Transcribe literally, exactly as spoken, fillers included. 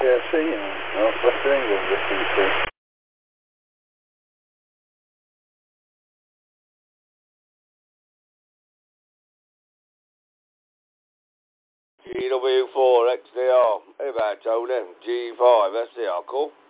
S C in Northwestern England, this D C. G W four X D R, hey about Tony, G five S C R, cool.